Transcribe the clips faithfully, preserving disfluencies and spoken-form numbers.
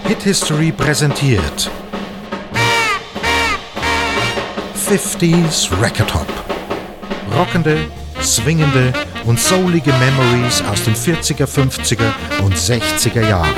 Hit History präsentiert fünfziger Record Hop. Rockende, swingende und soulige Memories aus den vierziger, fünfziger und sechziger Jahren.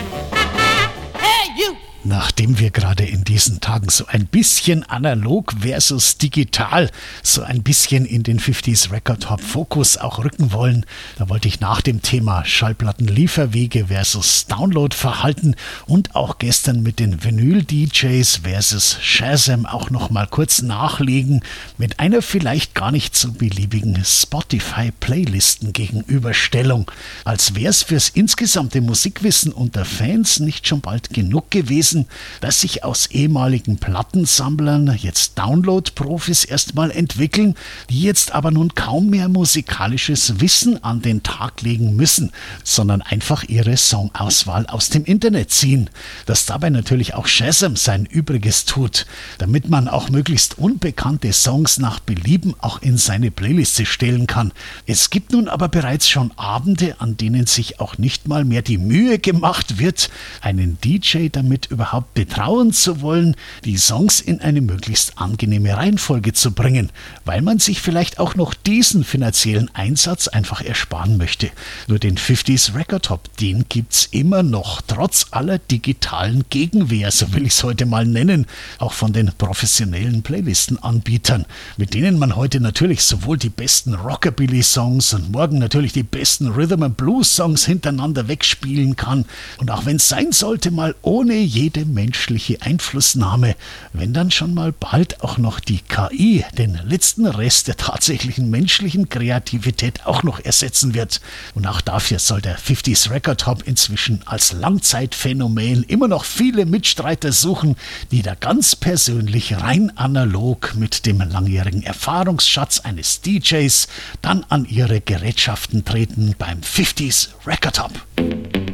Nachdem wir gerade in diesen Tagen so ein bisschen analog versus digital, so ein bisschen in den fünfziger Record Hop Fokus auch rücken wollen, da wollte ich nach dem Thema Schallplattenlieferwege versus Downloadverhalten und auch gestern mit den Vinyl-D Js versus Shazam auch noch mal kurz nachlegen mit einer vielleicht gar nicht so beliebigen Spotify-Playlisten-Gegenüberstellung. Als wäre es fürs insgesamte Musikwissen unter Fans nicht schon bald genug gewesen, dass sich aus ehemaligen Plattensammlern jetzt Download-Profis erstmal entwickeln, die jetzt aber nun kaum mehr musikalisches Wissen an den Tag legen müssen, sondern einfach ihre Songauswahl aus dem Internet ziehen. Dass dabei natürlich auch Shazam sein Übriges tut, damit man auch möglichst unbekannte Songs nach Belieben auch in seine Playliste stellen kann. Es gibt nun aber bereits schon Abende, an denen sich auch nicht mal mehr die Mühe gemacht wird, einen D J damit überhaupt betrauen zu wollen, die Songs in eine möglichst angenehme Reihenfolge zu bringen, weil man sich vielleicht auch noch diesen finanziellen Einsatz einfach ersparen möchte. Nur den fünfziger Record Hop, den gibt's immer noch, trotz aller digitalen Gegenwehr, so will ich es heute mal nennen, auch von den professionellen Playlistenanbietern, mit denen man heute natürlich sowohl die besten Rockabilly-Songs und morgen natürlich die besten Rhythm and Blues-Songs hintereinander wegspielen kann und auch wenn es sein sollte, mal ohne jede menschliche Einflussnahme, wenn dann schon mal bald auch noch die K I den letzten Rest der tatsächlichen menschlichen Kreativität auch noch ersetzen wird. Und auch dafür soll der fünfziger Record Hop inzwischen als Langzeitphänomen immer noch viele Mitstreiter suchen, die da ganz persönlich rein analog mit dem langjährigen Erfahrungsschatz eines D Js dann an ihre Gerätschaften treten beim fünfziger Record Hop.